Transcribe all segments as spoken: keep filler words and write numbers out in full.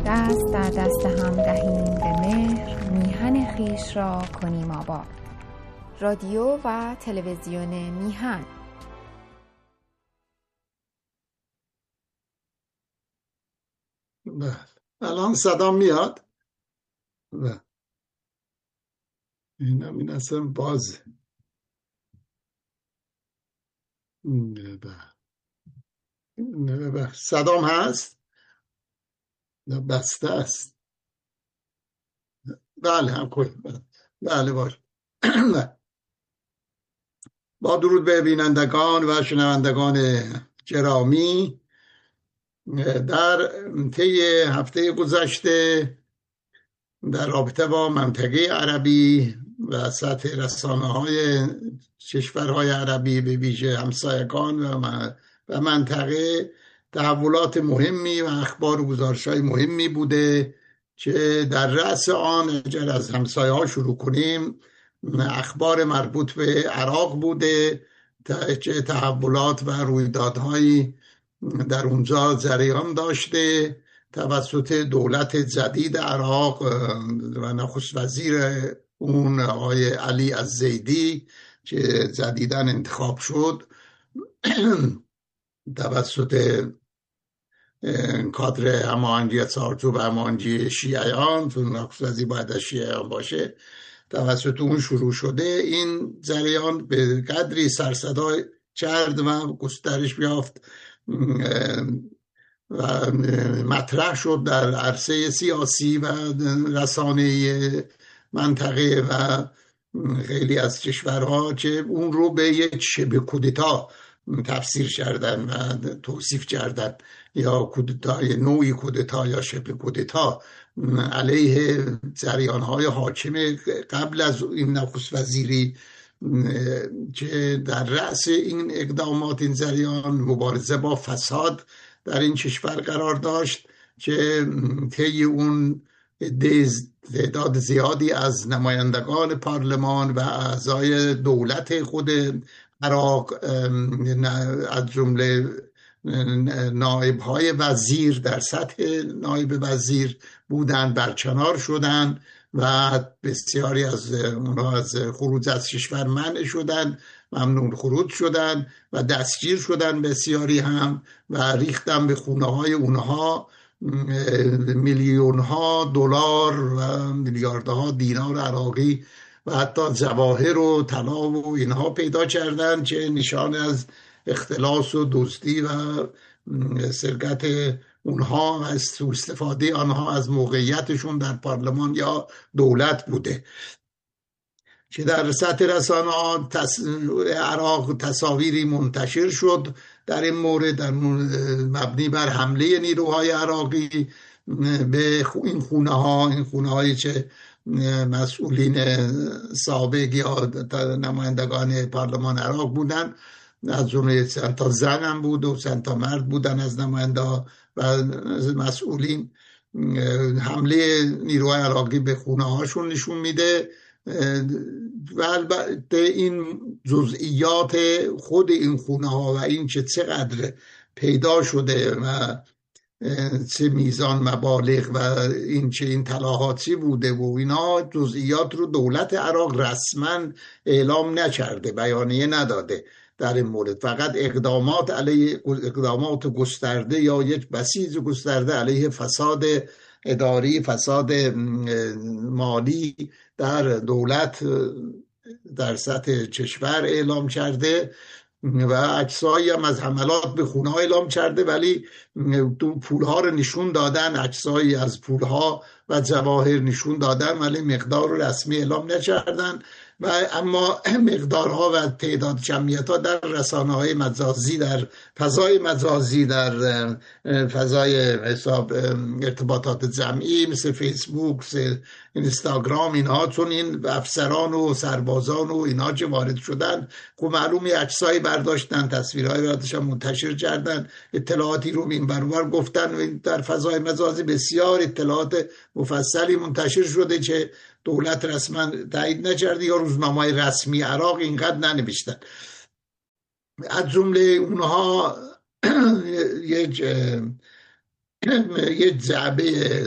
دست در دست هم دهیم به مهر، میهن خویش را کنیم آباد. رادیو و تلویزیون میهن. بله، الان صدا میاد؟ بله، اینم این اصلا بازه. بله، صدام هست؟ بسته است. بله هم کنیم. بله باش. با درود به بینندگان و شنوندگان گرامی، در طی هفته گذشته در رابطه با منطقه عربی و سطح رسانه‌های کشورهای عربی به ویژه همسایگان و منطقه تحولات مهمی و اخبار و گزارش‌های مهمی بوده که در رأس آن اگر از همسایه ها شروع کنیم اخبار مربوط به عراق بوده که تحولات و رویدادهایی در اونجا جریان داشته توسط دولت جدید عراق و نخست وزیر اون آقای علی الزیدی که جدیداً انتخاب شد توسط کادر هماهنگی چارچوب هماهنگی شیعیان، چون نخست وزیر باید از شیعیان باشه، توسط اون شروع شده. این جریان به قدری سرصدا کرد و گسترش یافت و مطرح شد در عرصه سیاسی و رسانه منطقه و خیلی از کشورها که اون رو به یک شبه کودتا تفسیر کردن و توصیف کردن، یا کودتا، نوعی کودتا یا شبه کودتا علیه جریان‌های حاکم قبل از این نخست وزیری که در رأس این اقدامات این جریان مبارزه با فساد در این کشور قرار داشت که طی اون تعداد زیادی از نمایندگان پارلمان و اعضای دولت خود عراق از جمله نایب‌های وزیر در سطح نایب وزیر بودن برکنار شدن و بسیاری از اونها از خروج از کشور منع شدن، ممنوع خروج شدن و دستگیر شدن بسیاری هم و ریختن به خونه های اونها میلیون ها دلار و میلیاردها دینار عراقی و حتی جواهر و طلا و اینها پیدا کردن که نشان از اختلاس و دزدی و سرقت اونها از سوء استفاده آنها از موقعیتشون در پارلمان یا دولت بوده. که در سطح رسانه ها تص... عراق تصاویری منتشر شد در این مورد، در مبنی بر حمله نیروهای عراقی به این خونه ها، این خونه هایی که مسئولین سابق یا نمایندگان پارلمان عراق بودن، از جمله چند تا زن هم بود و چند تا مرد بودن از نماینده و مسئولین. حمله نیروهای عراقی به خونه هاشون نشون میده و البته این جزئیات خود این خونه ها و این که چقدر پیدا شده و چه میزان مبالغ و این چه این طلاهات چی بوده و اینا جزئیات رو دولت عراق رسما اعلام نکرده، بیانیه نداده در این مورد. فقط اقدامات علیه اقدامات گسترده یا یک بسیج گسترده علیه فساد اداری، فساد مالی در دولت در سطح کشور اعلام کرده و عکسایی هم از حملات به خونه ها اعلام کرده، ولی تو پولها رو نشون دادن، عکسایی از پولها و جواهر نشون دادن، ولی مقدار رو رسمی اعلام نکردن. و اما مقدارها و تعداد جمعیت‌ها در رسانه‌های مجازی، در فضای مجازی، در فضای حساب ارتباطات جمعی مثل فیسبوک، مثل اینستاگرام، اینها چون این افسران و سربازان و اینها که وارد شدن خب معلومه عکسایی برداشتن، تصویرهای برداشتن، منتشر کردن، اطلاعاتی رو این برابر گفتن و در فضای مجازی بسیار اطلاعات مفصلی منتشر شده که دولت رسما تایید نکرده یا روزنامه‌های رسمی عراق اینقدر ننوشتن. از جمله اونها یک یه جعبه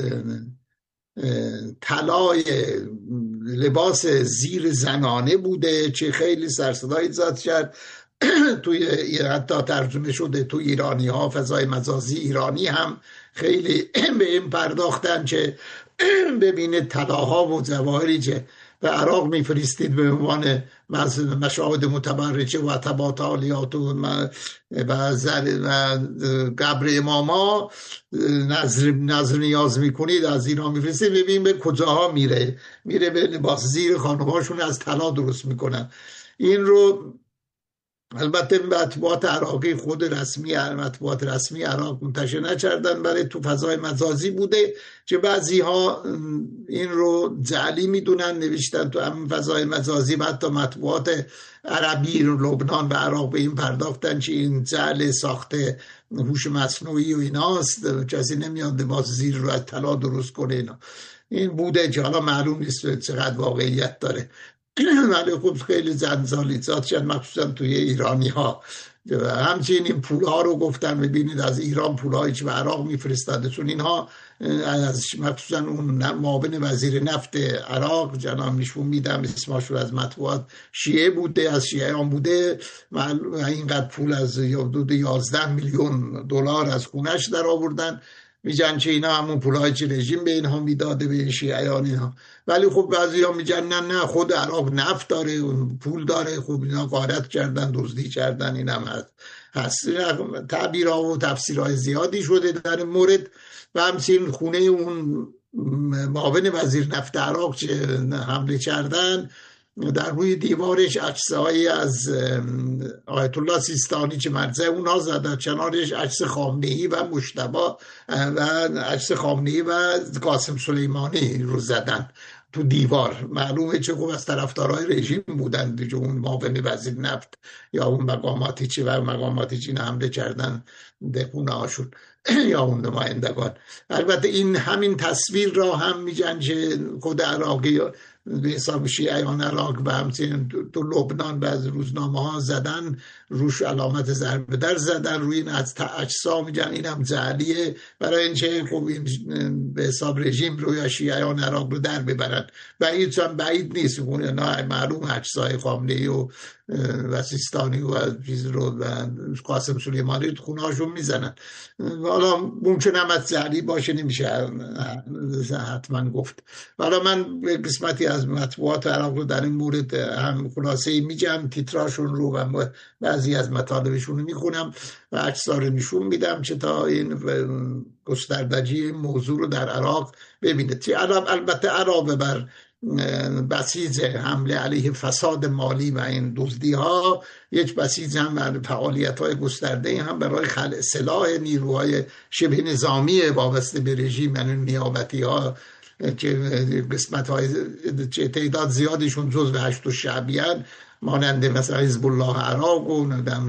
طلای لباس زیر زنانه بوده که خیلی سرصدایی ایجاد کرد. توی حتی ترجمه شده تو ایرانی ها، فضای مجازی ایرانی هم خیلی به این پرداختن که ببینه طلاها و جواهری که به عراق میفرستید به عنوان مشاهد متبرجه و تباتالیات و قبر اماما نظر, نظر نیاز میکنید از ایران میفرستید، ببین به کجاها میره میره به لباس زیر خانمهاشون از طلا درست میکنن. این رو البته مطبوعات عراقی خود رسمی مطبوعات رسمی عراق منتشر نکردن، برای تو فضای مجازی بوده که بعضی ها این رو جعلی میدونن، نوشتن تو همین فضای مجازی. و حتی مطبوعات عربی لبنان و عراق به این پرداختن که این جعل ساخته هوش مصنوعی و ایناست، کسی نمیاد لباس زیر رو از طلا درست کنه. اینا این بوده که حالا معلوم نیست چقدر واقعیت داره، ولی خب خیلی زنجالیزات شد مخصوصا توی ایرانی ها. همچنین این پول ها رو گفتن ببینید از ایران پول هایی که به عراق میفرستاده، چون اینها از مخصوصا اون معاون وزیر نفت عراق جناب نشون میدم اسمش رو از مطبوعات شیعه بوده، از شیعیان بوده و اینقدر پول از حدود یازده میلیون دلار از خونش در آوردن. میگن که اینا همون پولایی که رژیم به اینها میداده به شیعیان اینها. ولی خب بعضی ها میگن نه نه خود عراق نفت داره پول داره، خب اینا غارت کردن دزدی کردن. این هم هست, هست. تعبیرها و تفسیرهای زیادی شده در مورد. و همچنین خونه اون معاون وزیر نفت عراق که حمله کردن در روی دیوارش عکسایی از آیت الله سیستانی که مرجع اونها زدن، کنارش عکس خامنه‌ای و مجتبی و عکس خامنه‌ای و قاسم سلیمانی رو زدن تو دیوار. معلومه چه خوب از طرفدارای رژیم بودن دیگه، اون معاون وزیر نفت یا اون مقاماتی چی و مقاماتی چی حمله کردن به خونه هاشون یا اون نمایندگان. البته این همین تصویر را هم میگن که خود عراقی به حساب شیعیان عراق و همچنین تو لبنان بعض روزنامه ها زدن روش علامت ضرب در زدن روی این از اجسا، میگن این هم جعلیه برای اینکه خب این به حساب رژیم رو یا شیعیان عراق رو در ببرن. بعید هم بعید نیست نه معلوم اجسای خامنه‌ای و و سیستانی و چیز رو و قاسم سلیمانی رو خونه هاشون میزنن. حالا ممکن هم از جعلی باشه، نمیشه حتما گفت. حالا من قسمتی از مطبوعات عراق رو در این مورد هم خلاصه میگم، تیتراشون رو و بعضی از مطالبشون رو میخونم و اجزا رو نشون میدم چه تا این گستردگی موضوع رو در عراق ببینید. البته علاوه بر بسیج حمله علیه فساد مالی و این دزدی ها، یک بسیج هم فعالیت های گسترده هم برای خلع سلاح نیروهای شبه نظامی وابسته به رژیم، یعنی نیابتی ها که قسمت های تعداد زیادشون جزو هشت شعبیان مانند مثلا حزب الله عراق و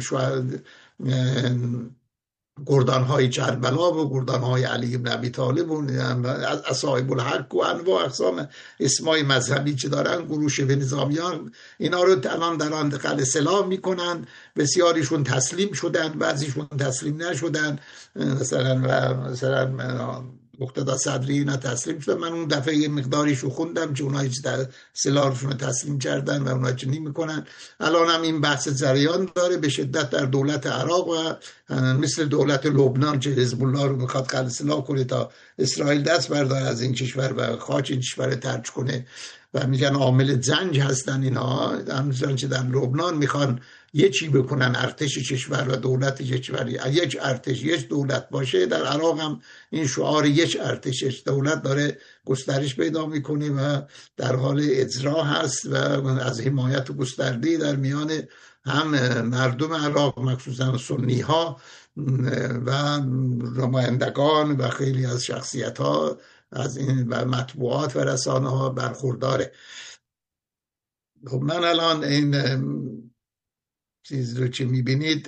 گردانهای کربلا و گردانهای علی بن ابی طالب و اصحاب الحق و انواع اقسام اسمای مذهبی که دارن، گروه شبه نظامیان، اینا رو الان در آن خلع سلاح میکنن. بسیاریشون تسلیم شدن، بعضیشون تسلیم نشدن. مثلا مثلا مقتدا صدری اینا تسلیم شدن. من اون دفعه یه مقداریشو خوندم که اونایی که سلاحشون رو تسلیم کردن و اونایی که نمیکنن. الان هم این بحث جریان داره به شدت در دولت عراق و مثل دولت لبنان که حزب الله رو میخواد خلع سلاح کنه تا اسرائیل دست برداره از این کشور و خاک این کشور ترک کنه و میگن عامل جنگ هستن اینها. همچنان که در لبنان میخوان یه چی بکنن ارتش کشور و دولت کشور، یک ارتش یک دولت باشه. در عراق هم این شعار یک ارتش یک دولت داره گسترش پیدا میکنه و در حال اجرا هست و از حمایت گسترده در میان هم مردم عراق مخصوصا سنی ها و نمایندگان و خیلی از شخصیت ها از این و مطبوعات و رسانه ها برخورداره. خب من الان این چیز رو که میبینید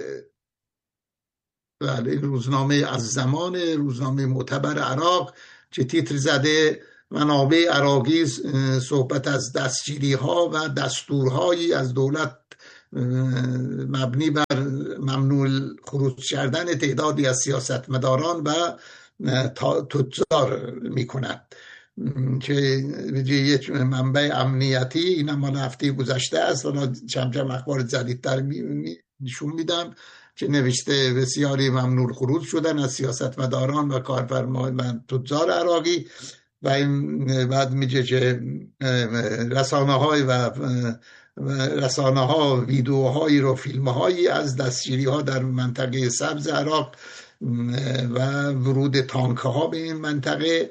این روزنامه از زمان، روزنامه معتبر عراق که تیتر زده منابع عراقی صحبت از دستگیری ها و دستورهایی از دولت مبنی بر ممنوع خروج کردن تعدادی از سیاستمداران و تجار میکنن که یک منبع امنیتی، این هم مال هفته گذشته است، حالا چند چند اخبار جدیدتر نشون میدم که نوشته بسیاری ممنوع خروج شدن از سیاستمداران و کارفرمایان تجار عراقی و این بعد میگه که رسانه های و رسانه ها ویدیوهایی رو فیلم هایی از دستگیری ها در منطقه سبز عراق و ورود تانک ها به این منطقه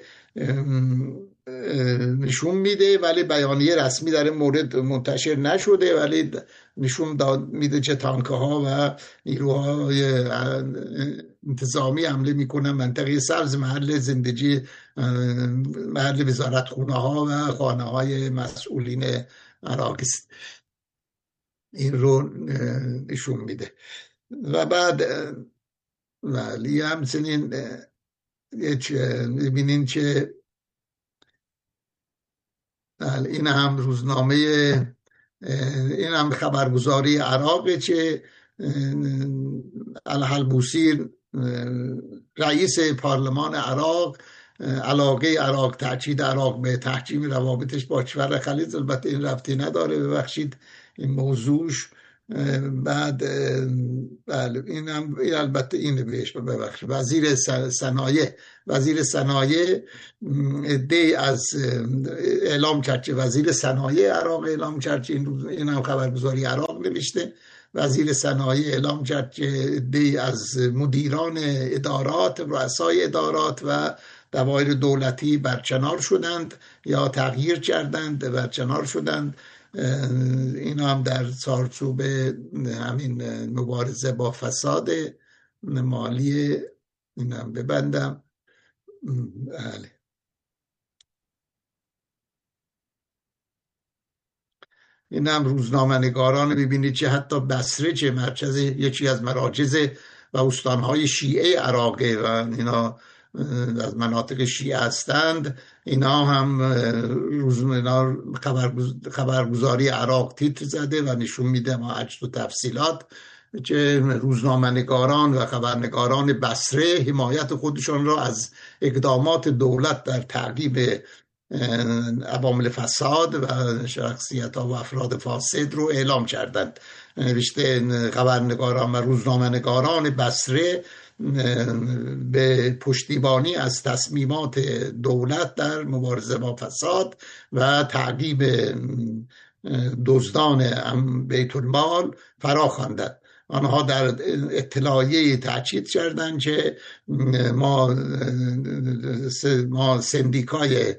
نشون میده، ولی بیانیه رسمی در این مورد منتشر نشده، ولی نشون میده که تانک ها و نیروهای انتظامی حمله میکنن منطقه سبز، محل زندگی، محل وزارت خونه ها و خانه های مسئولین عراق است. این رو نشون میده. و بعد ولی همچنین میبینین که این هم روزنامه، این هم خبرگزاری عراقه که الحلبوسی رئیس پارلمان عراق علاقه عراق تاکید عراق به تحکیم روابطش با کشور خلیج، البته این ربطی نداره، ببخشید این موضوعش. بعد بله این هم البته این بهش ببخشید وزیر صنایع وزیر صنایع دی از اعلام کرد که وزیر صنایع عراق اعلام کرد که این روز این هم خبرگزاری عراق نوشته، وزیر صنایع اعلام کرد که دی از مدیران ادارات، رؤسای ادارات و دوایر دولتی برکنار شدند یا تغییر کردند، برکنار شدند. این هم در چارچوب همین مبارزه با فساد مالی. این هم ببندم. بله. این هم روزنامه نگاران، ببینید که حتی بصره که مرکز یکی از مراکز و استانهای شیعه عراقه و اینا از مناطق شیعه هستند، اینا هم روزنامه خبرگزاری عراق تیتر زده و نشون میده ما عجز و تفصیلات که روزنامه نگاران و خبرنگاران بصره حمایت خودشان را از اقدامات دولت در تعقیب عوامل فساد و شخصیت ها و افراد فاسد رو اعلام کردند. نوشته خبرنگاران و روزنامه نگاران بصره به پشتیبانی از تصمیمات دولت در مبارزه با فساد و تعقیب دزدان بیت المال فرا خواندند. آنها در اطلاعیه تاکید کردند که ما ما سندیکای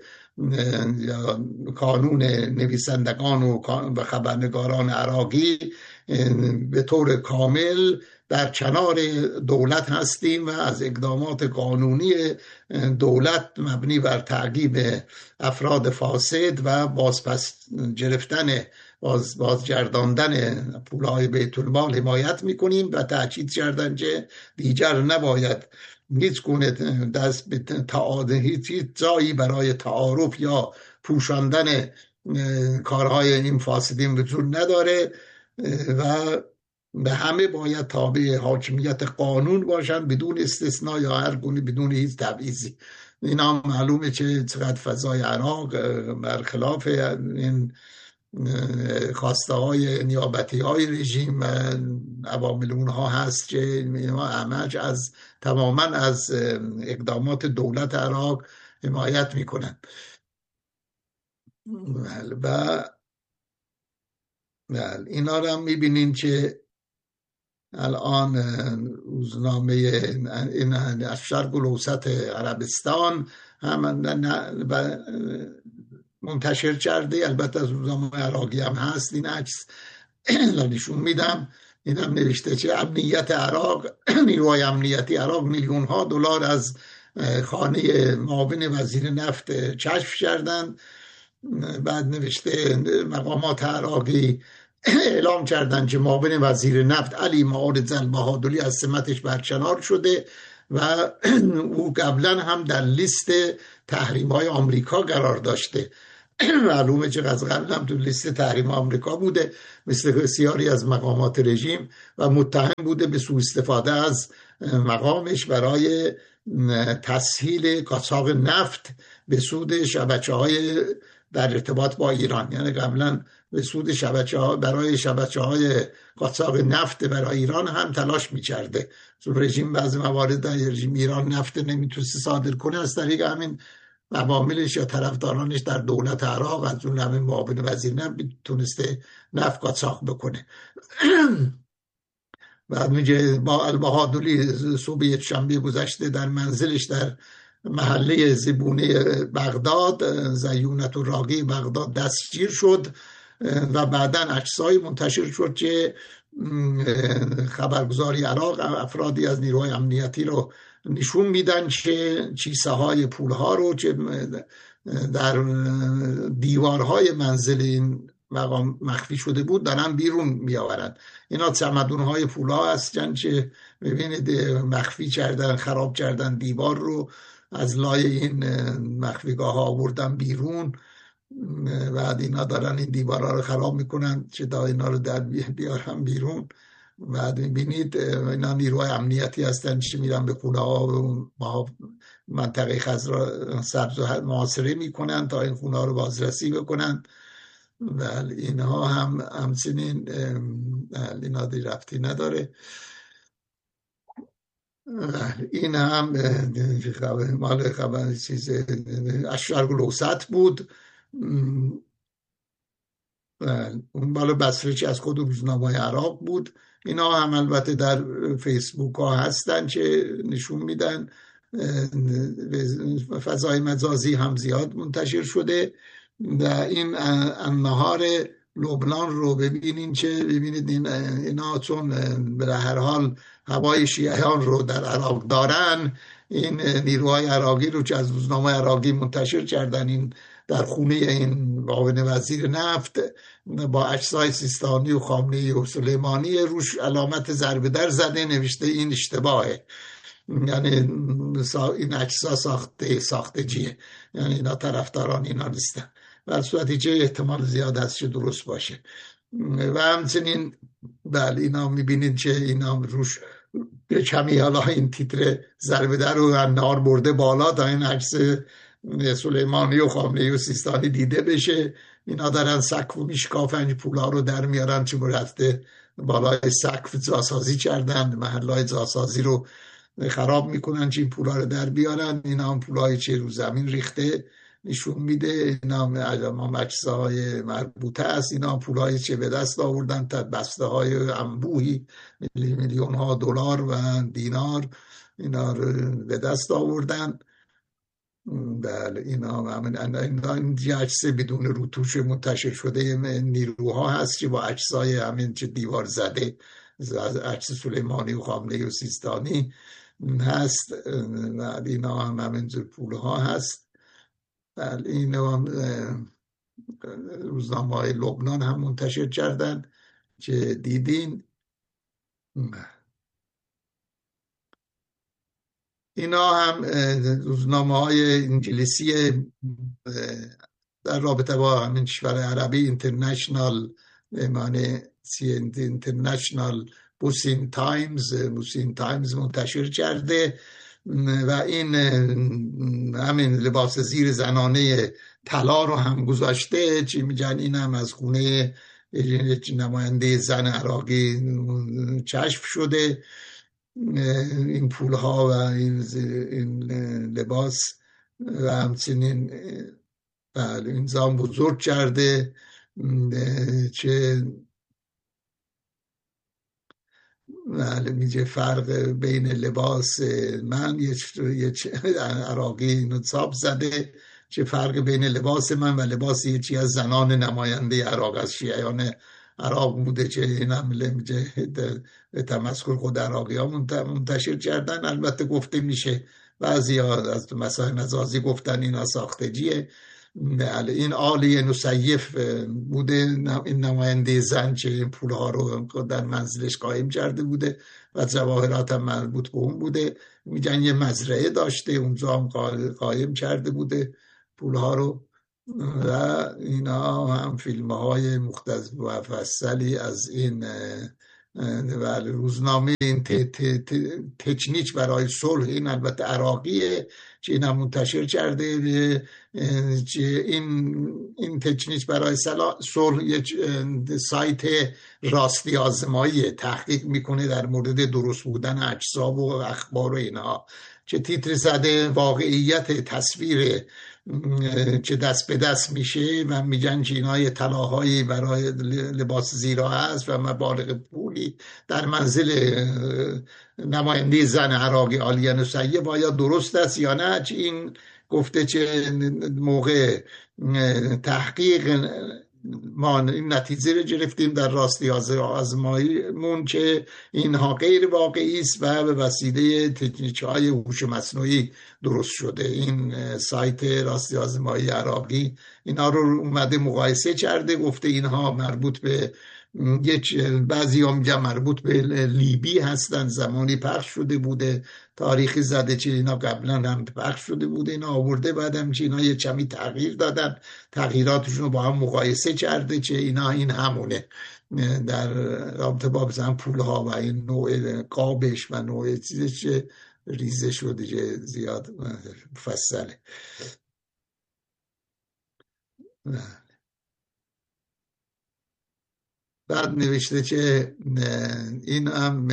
کانون نویسندگان و خبرنگاران عراقی به طور کامل در کنار دولت هستیم و از اقدامات قانونی دولت مبنی بر تعقیب افراد فاسد و بازپس گرفتن باز بازگرداندن پولهای بیت المال حمایت میکنیم و تاکید کردن که دیگر نباید هیچ گونه دست به تعارض، هیچ جایی برای تعارف یا پوشاندن کارهای این فاسدین وجود نداره و به همه باید تابع حاکمیت قانون باشند بدون استثناء یا هر گونه بدون هیچ تبعیضی. اینا معلومه که چقدر فضای عراق برخلاف این خواسته های نیابتی های رژیم و عوامل اونها هست که همش از تماما از اقدامات دولت عراق حمایت میکنن. و اینا رو هم میبینین که الان روزنامه این از شرق الاوسط عربستان هم منتشر کرده، البته از روزنامه عراقی هم هست این عکس نشون میدم. این هم نوشته که امنیت عراق نیروهای امنیتی عراق میلیون ها دلار از خانه معاون وزیر نفت کشف کردند. بعد نوشته مقامات عراقی اعلام کردند که معاون وزیر نفت علی معارض البهادلی از سمتش برکنار شده و او قبلا هم در لیست تحریم های آمریکا قرار داشته. معلومه که از قبل هم تو لیست تحریم آمریکا بوده مثل بسیاری از مقامات رژیم و متهم بوده به سوء استفاده از مقامش برای تسهیل قاچاق نفت به سود شبکه‌های در ارتباط با ایران. یعنی قبلا به سود شبکه‌ها برای شبکه‌های قاچاق نفت برای ایران هم تلاش می‌کرده. چون رژیم بعضی موارد در رژیم ایران نفت نمیتونست صادر کنه، از طریق همین عواملش یا طرفدارانش در دولت عراق از اون همین معاون وزیر نفت تونسته نفت قاچاق بکنه. بعد میگه با البهادلی صبح یک شنبه گذشته در منزلش در محله زبونه بغداد، زیونت و راقی بغداد، دستگیر شد و بعداً عکسای منتشر شد که خبرگزاری عراق افرادی از نیروهای امنیتی رو نشون میدن که کیسه های پول ها رو که در دیوارهای منزل این مقام مخفی شده بود دارن بیرون میآورن. اینا چمدون های پول ها هستن که ببینید مخفی کردن، خراب کردن دیوار رو، از لای این مخفیگاه ها آوردن بیرون. بعد اینا دارن این دیوارها رو خراب میکنن که دا اینا رو در بیارن بیرون. بعد میبینید اینا نیروهای امنیتی هستن که میرن به خونه ها و منطقه خضرا سبز و محاصره میکنن تا این خونه ها رو بازرسی بکنن. بله اینها هم همچنین اینا دی رفتی نداره. این هم مال خبر چیز اشرق الاوسط بود. اون بالا بصره که از خود روزنامه عراق بود. اینا هم البته در فیسبوک ها هستن که نشون میدن. فضای مجازی هم زیاد منتشر شده. در این النهار لبنان رو ببینین که ببینید این اینا چون به هر حال هوای شیعیان رو در عراق دارن، این نیروهای عراقی رو که از روزنامه عراقی منتشر کردن، این در خونه این معاون وزیر نفت با عکسای سیستانی و خامنه‌ای و سلیمانی روش علامت ضرب در زده، نوشته این اشتباهه. یعنی این عکس‌ها ساخته ساخته جیه، یعنی اینا طرفداران اینا نیستن، در صورتی که احتمال زیاد هست که درست باشه. و همچنین بله اینا میبینید که اینا روش به کمی حالا این تیتر ضربه در رو نار برده بالا تا این عکس سلیمانی و خامنه‌ای و سیستانی دیده بشه. اینا دارن سقف و میشکافن، پولا رو در میارن، چون رفته بالای سقف جاسازی کردن، محلهای جاسازی رو خراب میکنن که این پولا رو در بیارن. اینا هم پولای چه رو زمین ریخته نشون میده. اینا هم عکس های مربوطه است. اینا هم پولای چه به دست آوردن، تا بسته های انبوهی میلیون ها دلار و دینار اینا رو به دست آوردن. بله اینا همین این عکس بدون روتوش منتشر شده نیروها هست که با عکسای همین چه دیوار زده، عکس سلیمانی و خامنه‌ای و سیستانی هست. بله اینا هم همینجور پولها هست. بله اینا هم روزنامه های لبنان هم منتشر کردن که دیدین. اینا هم روزنامه های انگلیسی در رابطه با همین کشور عربی، اینترنشنال معنی اینترنشنال بوسین تایمز بوسین تایمز منتشر کرده و این همین لباس زیر زنانه طلا رو هم گذاشته، چی میگن این هم از خونه نماینده زن عراقی کشف شده. این پولها و این, این لباس و همچنین این زام بزرگ کرده چه بله میگه فرق بین لباس من یه عراقی اینو چاپ زده، چه فرق بین لباس من و لباس یکی از زنان نماینده عراق از شیعیان عراق بوده که این هم میگه به تمسخر خود عراقی ها منتشر کردن. البته گفته میشه بعضی ها از مسائل مجازی گفتن اینا ساختگیه. این آلی نسیف بوده، این نماینده زن که این پولها رو در منزلش قایم کرده بوده و جواهرات هم مربوط به اون بوده. میگن یه مزرعه داشته، اونجا هم قایم کرده بوده پولها رو. و اینا هم فیلم های مفصلی از این و روزنامه این تچنیچ برای صلح، این البته عراقیه که این هم منتشر کرده، این این تچنیچ برای صلح یک سایت راستی آزمایی تحقیق میکنه در مورد درست بودن اجزا و اخبار و اینها، که تیتر زده واقعیت تصویر که دست به دست میشه و میگن که اینا یه طلاهایی برای لباس زیرا هست و مبالغ پولی در منزل نماینده زن عراقی آلیا نصیه، و آیا درست است یا نه. که این گفته که موقع تحقیق ما این نتیجه رو گرفتیم در راستی آزماییمون که اینها غیر واقعی است و به وسیله تکنیک‌های هوش مصنوعی درست شده. این سایت راستی آزمایی عراقی اینا رو اومده مقایسه کرده، گفته اینها مربوط به یک بعضی هم میگن مربوط به لیبی هستن، زمانی پخش شده بوده، تاریخی زده که اینا قبلا هم پخش شده بوده، اینا آورده، بعدم که اینا یه کمی تغییر دادن، تغییراتشون رو با هم مقایسه کرده که اینا این همونه در رابطه با مثلا پولها و این نوع قابش و نوع چیزی که ریزه شده که زیاد مفصله. بعد نوشته که این هم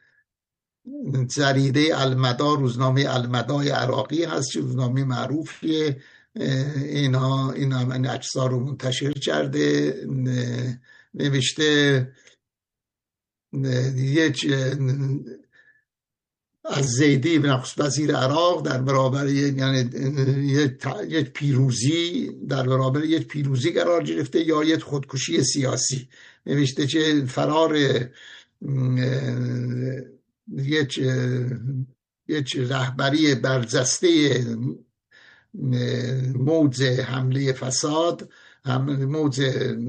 جریده المدا، روزنامه المدای عراقی هست که روزنامه معروفیه، اینها این هم این اجزا رو منتشر کرده. نوشته یک از زیدی نخست وزیر عراق در برابر یعنی یک پیروزی در برابر یک پیروزی قرار گرفته یا یک خودکشی سیاسی. نوشته که فرار یک یک رهبری برجسته موج حمله فساد، هم موج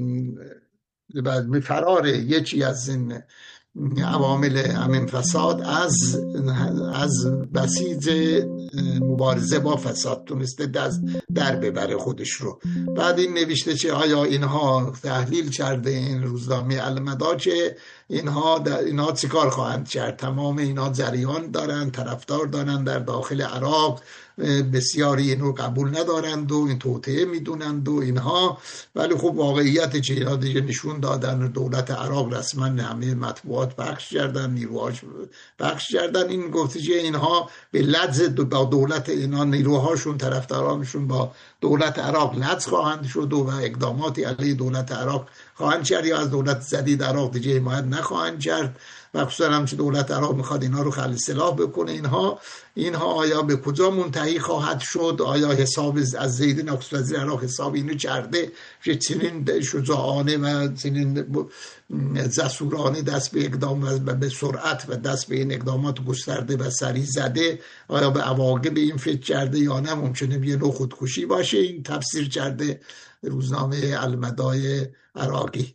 فرار یکی از این عوامل همین فساد از از بسیج مبارزه با فساد تونسته دست در ببره خودش رو. بعد این نوشته که آیا اینها تحلیل کرده این روزنامه المدا که اینها در اینها چیکار خواهند کرد. تمام اینا جریان دارن، طرفدار دارن در داخل عراق، بسیاری این رو قبول ندارند و این توطئه میدونند و اینها، ولی خب واقعیت چه اینا دیگه نشون دادن. دولت عراق رسما همه مطبوعات پخش کردن، نیروهاش پخش کردن. این گفته که اینها به لجز با دولت، اینا نیروهاشون طرفدارانشون با دولت عراق لجز خواهند شد و اقداماتی علیه دولت عراق خواهند کرد یا از دولت جدید عراق دیگه حمایت نخواهند کرد. و خصوصا هم که دولت عراق میخواد اینها رو خلع سلاح بکنه. اینها اینها آیا به کجا منتهی خواهد شد؟ آیا حساب از زید نخست وزیر عراق حساب اینو کرده که چنین شجاعانه و چنین جسورانه دست به اقدام و به سرعت و دست به این اقدامات گسترده و سریع زده؟ آیا به عواقب این فکر کرده یا نه ممکنه یه نوع خودکشی باشه؟ این تفسیر کرده روزنامه المدای عراقی.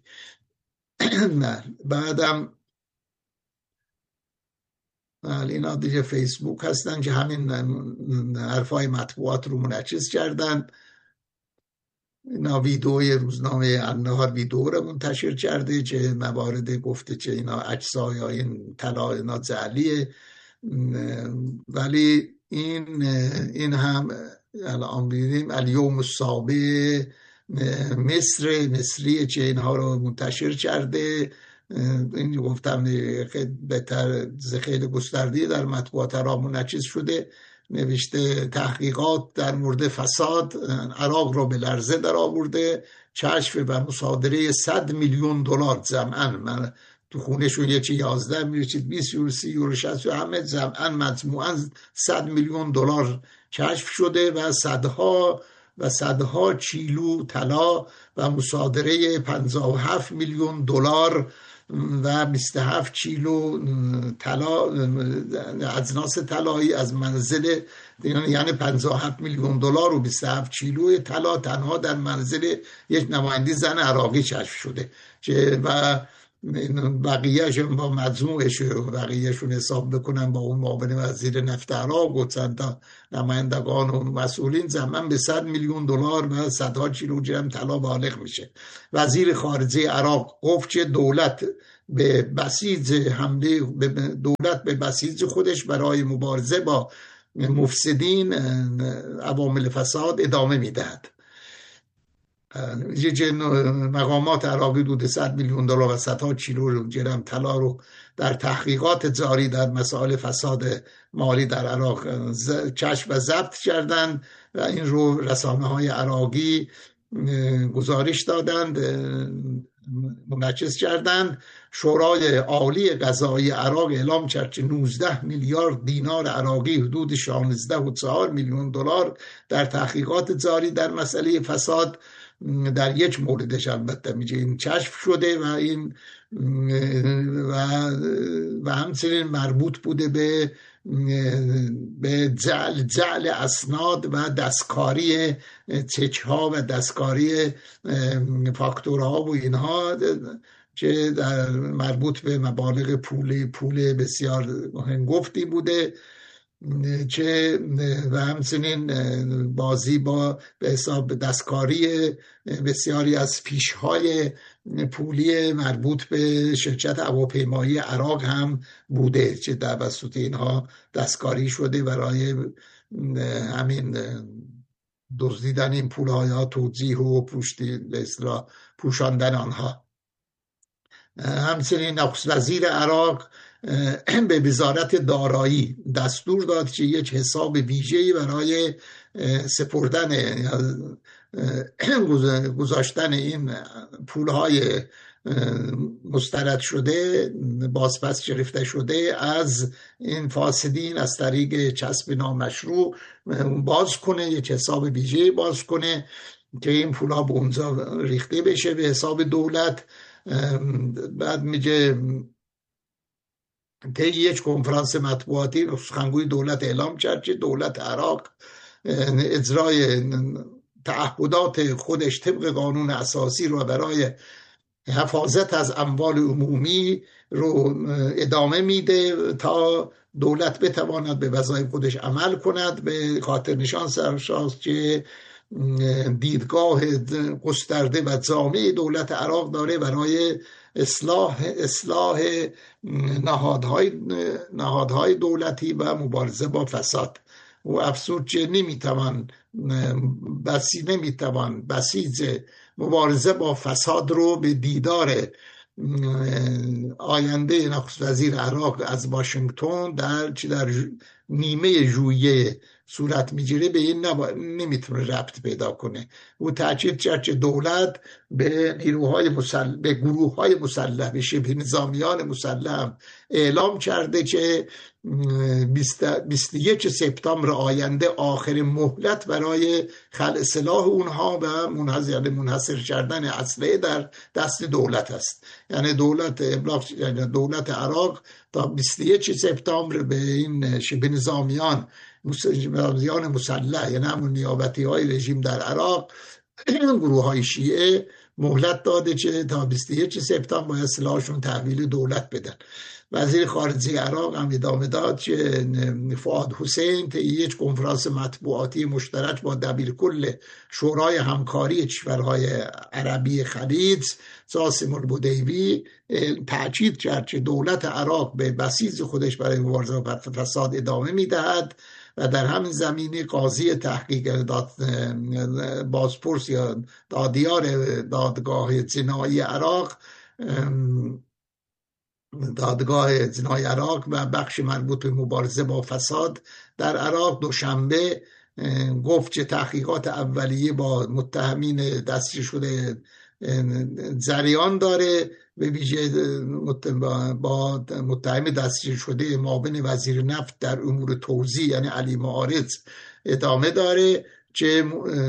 بعدم اینا دیگه فیسبوک هستن که همین حرفای مطبوعات رو منعکس کردن. اینا ویدئوی روزنامه النهار ویدئو رو منتشر کرده که موارد گفته که اینا اجزا یا این طلا اینا جعلیه، ولی این این هم الان ببینیم الیوم السابع مصر مصری که اینها رو منتشر کرده. این گفتم بهتر خیلی گسترده در مطبوعات عراق منعکس شده. نوشته تحقیقات در مورد فساد عراق رو به لرزه در آورده، کشف و مصادره صد میلیون دلار جمعاً، من تو خونهشون یکی یازده میرسید بیست یورو سی یورو شصت و همه جمعاً مجموعاً صد میلیون دلار کشف شده و صدها و صدها کیلو طلا و مصادره پنجاه و هفت میلیون دلار و بیست و هفت کیلو طلا، اجناس طلایی از منزل، یعنی پنجاه و هفت میلیون دلار و بیست و هفت کیلو طلا تنها در منزل یک نماینده زن عراقی کشف شده که و بقیهشون با مجموعش بقیهشون حساب بکنن با اون معاون وزیر نفت عراق و چند تا نمایندگان و مسئولین جمعاً به صد میلیون دلار و صدها کیلوگرم طلا بالغ میشه. وزیر خارجه عراق گفت که دولت به بسیج حمله دولت به بسیج خودش برای مبارزه با مفسدین عوامل فساد ادامه میدهد. مقامات عراقی حدود صد میلیون دلار و صدها کیلو جرم طلا رو در تحقیقات جاری در مسائل فساد مالی در عراق کشف و ضبط کردند و این رو رسانه های عراقی گزارش دادند، منعکس کردند. شورای عالی قضایی عراق اعلام کرد که نوزده میلیارد دینار عراقی حدود شانزده و چهار میلیون دلار در تحقیقات جاری در مسئله فساد در یک موردش البته میگه این کشف شده و این و و همچنین مربوط بوده به به جعل, جعل اسناد و دستکاری چک ها و دستکاری فاکتورها و اینها که در مربوط به مبالغ پول پول بسیار هنگفتی بوده، که و همچنین بازی با به حساب دستکاری بسیاری از فیش‌های پولی مربوط به شرکت هواپیمایی عراق هم بوده که توسط اینها دستکاری شده برای همین دزدیدن این پول‌ها یا توزیع و پوشتی به اصطلاح پوشاندن آنها. همچنین نخست وزیر عراق به وزارت دارایی دستور داد که یک حساب ویژه‌ای برای سپردن گذاشتن این پولهای مسترد شده، بازپس گرفته شده از این فاسدین از طریق کسب نامشروع باز کنه، یک حساب ویژه‌ای باز کنه که این پولها به اونجا ریخته بشه به حساب دولت. بعد میگه طی یک کنفرانس مطبوعاتی سخنگوی دولت اعلام کرد که دولت عراق اجرای تعهدات خودش طبق قانون اساسی رو برای حفاظت از اموال عمومی رو ادامه میده تا دولت بتواند به وظایف خودش عمل کند. به خاطر نشان سرشاست که دیدگاه گسترده و جامع دولت عراق داره برای اصلاح اصلاح نهادهای نهادهای دولتی و مبارزه با فساد. و افسود که نمیتوان بسی نمیتوان بسیج مبارزه با فساد رو به دیدار آینده نخست وزیر عراق از واشنگتن در چی در نیمه ژوئیه صورت میگیره به این نمیتونه ربط پیدا کنه. او تاکید کرد که دولت به نیروهای مسلح به گروه‌های مسلح به شبه نظامیان مسلح اعلام کرده که بیست و یک سپتامبر آینده آخر مهلت برای خلع سلاح اونها و منحصر منحصر کردن اسلحه در دست دولت است. یعنی دولت یعنی دولت عراق تا بیست و یک سپتامبر به این شبه نظامیان نظامیان مسلح یعنی همون نیابتی های رژیم در عراق گروه های شیعه مهلت داده که تا بیست و یک سپتامبر باید سلاحشون تحویل دولت بدن. وزیر خارجه عراق هم ادامه داد که فؤاد حسین طی یک کنفرانس مطبوعاتی مشترک با دبیرکل شورای همکاری کشورهای عربی خلیج جاسم البدیوی تاکید کرد که دولت عراق به بسیج خودش برای مبارزه با فساد ادامه میدهد و در همین زمینه قاضی تحقیق داد بازپرس یا دادیار دادگاه جنایی عراق دادگاه جنایی عراق و بخش مربوط به مبارزه با فساد در عراق دوشنبه گفت که تحقیقات اولیه با متهمین دستگیر شده جریان داره، به ویژه با متهم دستگیر شده معاون وزیر نفت در امور توزیع یعنی علی معارض ادامه داره که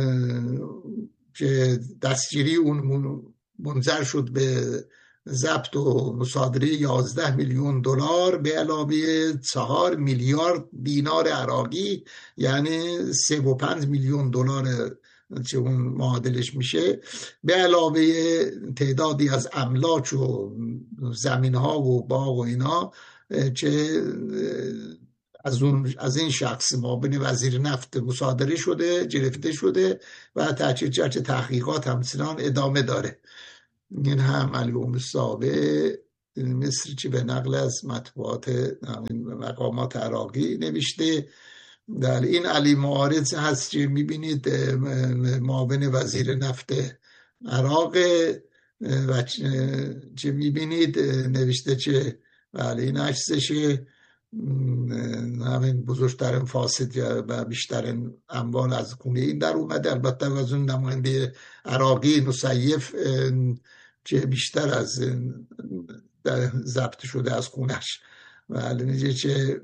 که دستگیری اون منجر شد به ضبط و مصادره یازده میلیون دلار به علاوه چهار میلیارد دینار عراقی یعنی سه و پنج میلیون دلار چه اون معادلش میشه، به علاوه تعدادی از املاک و زمین‌ها و باغ و اینا که از اون از این شخص معاون وزیر نفت مصادره شده گرفته شده و تاکید کرد که تحقیقات همچنان ادامه داره. این هم البوم سابه مصر چی به نقل از مطبوعات مقامات عراقی نوشته. در این علی معارض هست که میبینید معاون وزیر نفت عراق و چه میبینید نوشته چه بله این عکسشه، همین بزرگترین فاسد و بیشترین اموال از خونه این در اومده. البته از اون نماینده عراقی نصیف که بیشتر از ضبط شده از خونش. بله میگه چه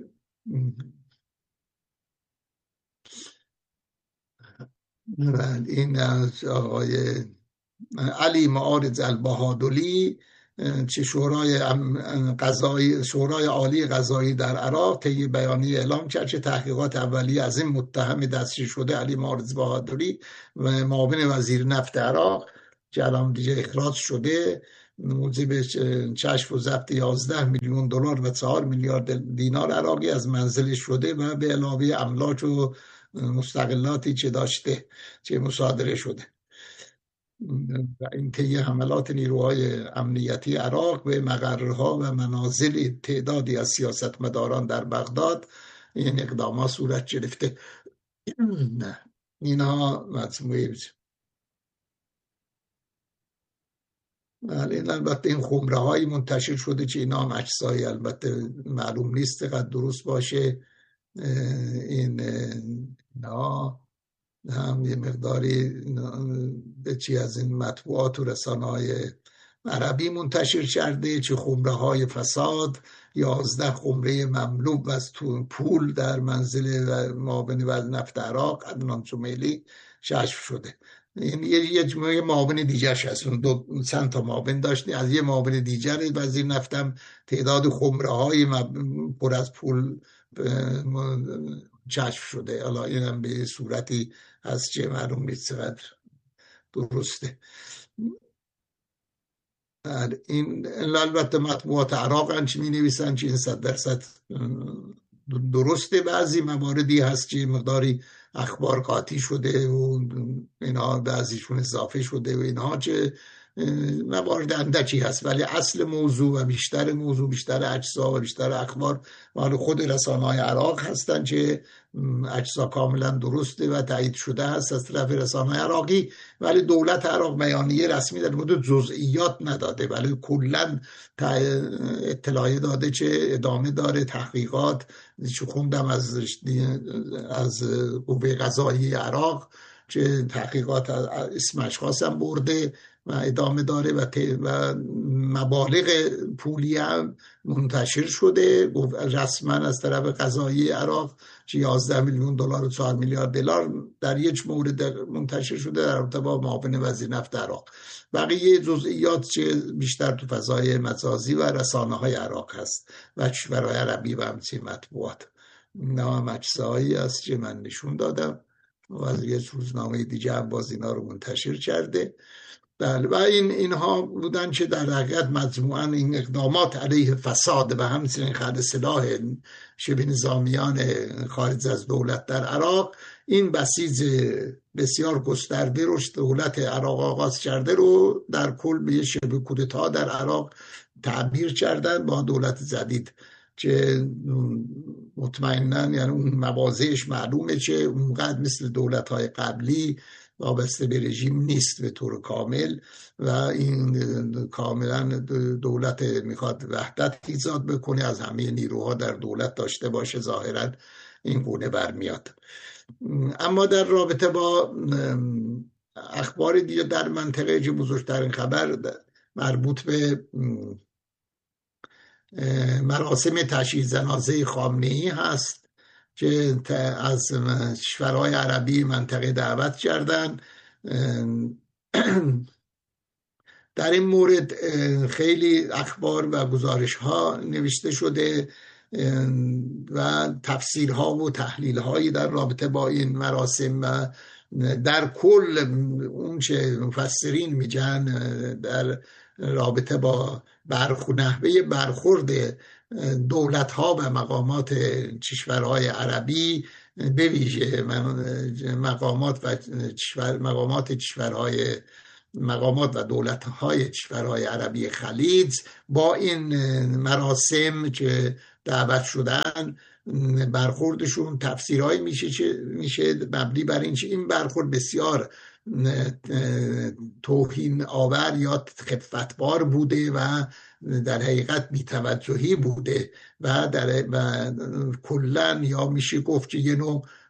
این از آقای علی معارض البهادلی چه شورای قضایی شورای عالی قضایی در عراق طی بیانیه اعلام کرد که تحقیقات اولیه از این متهم دستگیر شده علی معارض بهادلی و معاون وزیر نفت عراق که الان دیگه اخراج شده موجب کشف و ضبط یازده میلیون دلار و چهار میلیارد دینار عراقی از منزلش شده و به علاوه املاک و مستقلاتی که داشته که مصادره شده. و این طی حملات نیروهای امنیتی عراق به مقرها و منازل تعدادی از سیاستمداران در بغداد این اقدامات صورت گرفته. اینها مجموعه این البته این خمره هایی منتشر شده که اینا هم اجزایی البته معلوم نیست قد درست باشه. این اینا هم یه مقداری به چی از این مطبوعات و رسانه های عربی منتشر کرده چه خمره های فساد، یازده خمره مملو از پول در منزل معاون وزیر نفت عراق عدنان جمیلی کشف شده. این یه جمعه معاون دیگرش هست، دو چند تا معاون داشتی، از یه معاون دیگر وزیر نفتم تعداد خمره های پر از پول کشف شده. حالا اینم به صورتی هست که معلوم نیست چقدر درسته. این البته مطبوعات عراق انچه می نویسن که این صد درصد درسته. بعضی مواردی هست که مقداری اخبار قاطی شده و اینها بعضیشون اضافه شده و اینها که موارد اندکی هست، ولی اصل موضوع و بیشتر موضوع بیشتر اجزا و بیشتر اخبار مال خود رسانه‌های عراق هستن که اجزا کاملا درسته و تایید شده هست از طرف رسانه‌های عراقی، ولی دولت عراق بیانیه رسمی در مورد جزئیات نداده، ولی کلا اطلاعی داده که ادامه داره تحقیقات. چه خوندم از از قوه قضایی عراق که تحقیقات اسم اشخاص هم برده و ادامه داره و, و مبالغ پولی هم منتشر شده رسما از طرف قضایی عراق که یازده میلیون دلار و چهار میلیارد دلار در یک مورد منتشر شده در رابطه با معاون وزیر نفت عراق. بقیه جزئیات که بیشتر تو فضای مجازی و رسانه های عراق هست و کشورهای عربی و همچین مطبوعات. نام اجزایی است که من نشون دادم و از یک روزنامه دیگه هم باز اینا رو منتشر کرده. بله و این اینها بودن که در حقیقت مجموعاً این اقدامات علیه فساد و همچنین خرد سلاح شبه نظامیان خارج از دولت در عراق این بسیج بسیار گسترده رو دولت عراق آغاز کرده رو در کل به شبه کودتا در عراق تعبیر کردن با دولت جدید که مطمئناً یعنی اون موازهش معلومه که اونقدر مثل دولت‌های قبلی وابسته به رژیم نیست به طور کامل و این کاملا دولت میخواد وحدت ایجاد بکنه، از همه نیروها در دولت داشته باشه، ظاهرا این گونه برمیاد. اما در رابطه با اخبار دیگه در منطقه که بزرگترین خبر مربوط به مراسم تشییع جنازه خامنه‌ای هست که از کشورهای عربی منطقه دعوت کردن. در این مورد خیلی اخبار و گزارش ها نوشته شده و تفسیرها و تحلیل هایی در رابطه با این مراسم و در کل اون چه مفسرین میگن در رابطه با برخورد نحوه برخورد دولت ها و مقامات کشورهای عربی به ویژه مقامات و کشور مقامات کشورهای مقامات و دولت‌های کشورهای عربی خلیج با این مراسم که دعوت شدن برخوردشون تفسیرهایی میشه چه میشه مبنی بر این این برخورد بسیار توهین آور یا خفتبار بوده و در حقیقت بی‌توجهی بوده و در و کلا یا میشه گفت که یه نوع